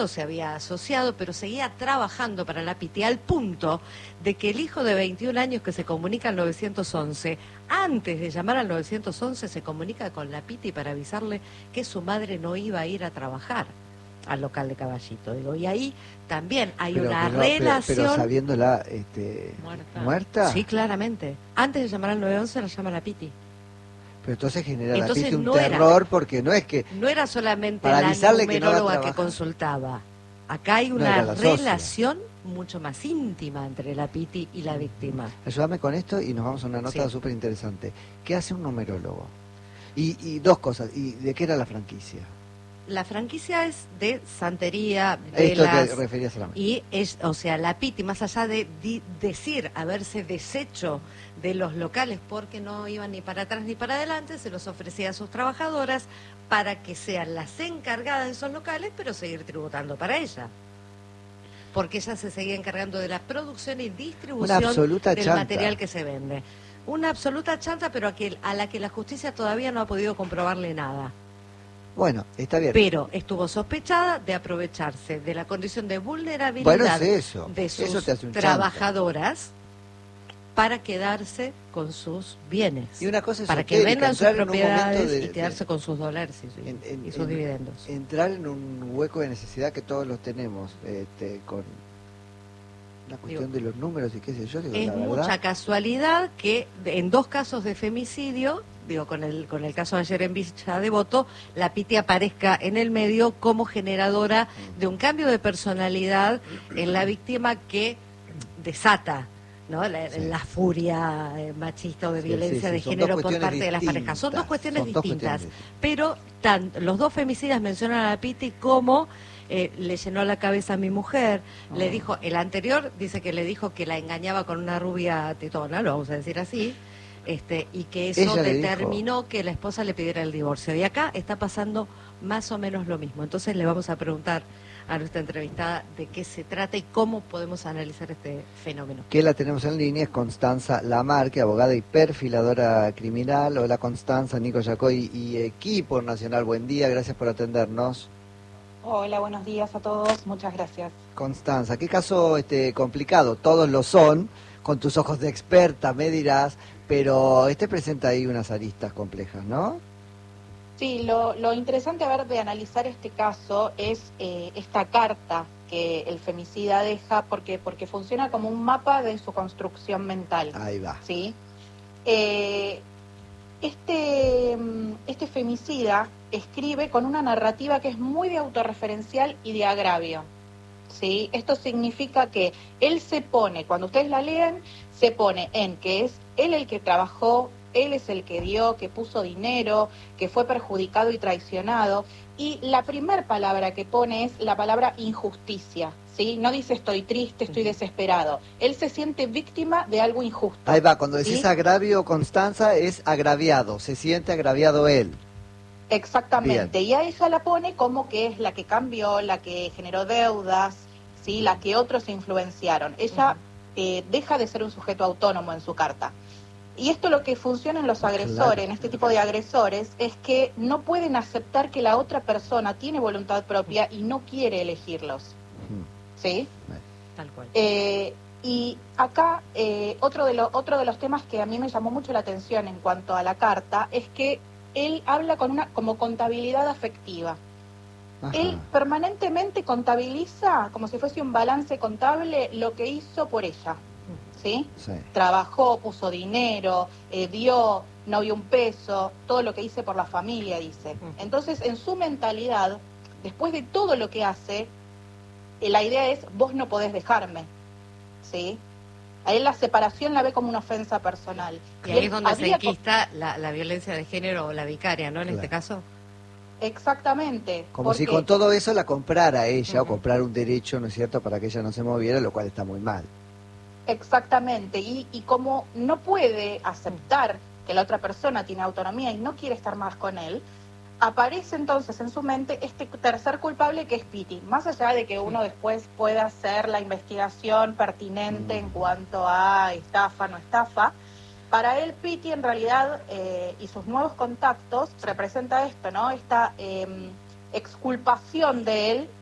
se había asociado, pero seguía trabajando para la Piti al punto de que el hijo de 21 años que se comunica al 911, antes de llamar al 911 se comunica con la Piti para avisarle que su madre no iba a ir a trabajar al local de Caballito. Digo, y ahí también hay una relación... Pero sabiéndola muerta. Sí, claramente. Antes de llamar al 911 la llama la Piti. Pero entonces genera la Piti un no terror, porque no es que... No era solamente la numeróloga que consultaba. Acá hay una relación mucho más íntima entre la Piti y la víctima. Ayúdame con esto y nos vamos a una nota súper interesante. ¿Qué hace un numerólogo? Y dos cosas. ¿Y de qué era la franquicia? La franquicia es de santería, velas. Esto te referías a la y es, o sea, la Piti, más allá de decir haberse deshecho de los locales porque no iban ni para atrás ni para adelante, se los ofrecía a sus trabajadoras para que sean las encargadas de esos locales, pero seguir tributando para ella. Porque ella se seguía encargando de la producción y distribución del material que se vende. Una absoluta chanta, pero a la que la justicia todavía no ha podido comprobarle nada. Bueno, está bien. Pero estuvo sospechada de aprovecharse de la condición de vulnerabilidad de sus trabajadoras para quedarse con sus bienes. Y una cosa para que vendan sus propiedades y quedarse con sus dólares y sus dividendos. Entrar en un hueco de necesidad que todos los tenemos, con la cuestión de los números y qué sé yo. Es mucha casualidad que en 2 casos de femicidio, con el caso de ayer en Villa Devoto, la Piti aparezca en el medio como generadora de un cambio de personalidad en la víctima que desata, ¿no? La furia machista o de violencia de género por parte de las parejas. Son 2 cuestiones distintas, pero los 2 femicidas mencionan a la Piti como le llenó la cabeza a mi mujer, le dijo, el anterior dice que le dijo que la engañaba con una rubia tetona, lo vamos a decir así, y que eso determinó que la esposa le pidiera el divorcio. Y acá está pasando más o menos lo mismo. Entonces le vamos a preguntar a nuestra entrevistada de qué se trata y cómo podemos analizar este fenómeno. Que la tenemos en línea es Constanza Lamarque, abogada y perfiladora criminal. Hola Constanza, Nico Yacoy y equipo nacional, buen día, gracias por atendernos. Hola, buenos días a todos, muchas gracias. Constanza, qué caso complicado, todos lo son, con tus ojos de experta me dirás, pero presenta ahí unas aristas complejas, ¿no? Sí, lo interesante de analizar este caso es esta carta que el femicida deja, porque funciona como un mapa de su construcción mental. Ahí va. ¿Sí? Este femicida escribe con una narrativa que es muy de autorreferencial y de agravio. ¿Sí? Esto significa que él se pone, cuando ustedes la leen, se pone en que es él el que trabajó, él es el que dio, que puso dinero, que fue perjudicado y traicionado, y la primer palabra que pone es la palabra injusticia, ¿sí? No dice estoy triste, estoy desesperado, él se siente víctima de algo injusto. Ahí va, cuando decís ¿sí? agravio, Constanza, es agraviado, se siente agraviado él. Exactamente, Bien. Y a ella la pone como que es la que cambió, la que generó deudas, ¿sí? La que otros influenciaron. Ella deja de ser un sujeto autónomo en su carta. Y esto lo que funciona en los agresores, en este tipo de agresores, es que no pueden aceptar que la otra persona tiene voluntad propia y no quiere elegirlos. ¿Sí? Tal cual. Y acá otro de los temas que a mí me llamó mucho la atención en cuanto a la carta es que él habla como contabilidad afectiva. Ajá. Él permanentemente contabiliza, como si fuese un balance contable, lo que hizo por ella. ¿Sí? Sí. Trabajó, puso dinero, dio, no vio un peso, todo lo que hice por la familia, dice. Entonces, en su mentalidad, después de todo lo que hace, la idea es, vos no podés dejarme. ¿Sí? A él la separación la ve como una ofensa personal. Y ahí es donde se enquista la violencia de género o la vicaria, ¿no? En este caso. Exactamente. Como si con todo eso la comprara ella, o comprar un derecho, ¿no es cierto?, para que ella no se moviera, lo cual está muy mal. Exactamente, y como no puede aceptar que la otra persona tiene autonomía y no quiere estar más con él, aparece entonces en su mente este tercer culpable que es Piti. Más allá de que uno después pueda hacer la investigación pertinente en cuanto a estafa, no estafa, para él Piti en realidad y sus nuevos contactos representa esto, ¿no? Esta exculpación de él